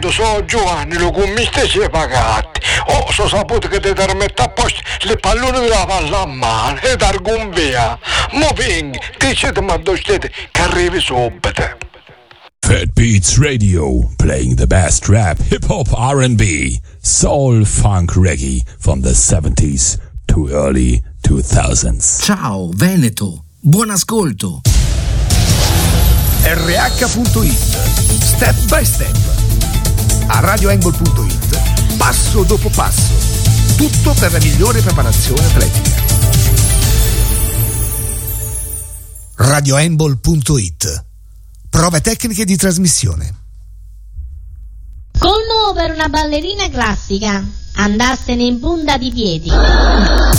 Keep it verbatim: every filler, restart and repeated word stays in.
io sono Giovanni, lo commiste si è pagati. Oh, so saputo che ti permette a posto le pallone della palla a mano e dargun via. Mo ping, dicete ma docete che arrivi subito. Fat Beats Radio, playing the best rap, hip-hop, R and B, soul, funk, reggae from the seventies to early two thousands. Ciao Veneto, buon ascolto. R H punto it, step by step. A radio angle punto it, passo dopo passo. Tutto per la migliore preparazione atletica. radio angle punto it. Prove tecniche di trasmissione. Colmo per una ballerina classica. Andarsene in punta di piedi.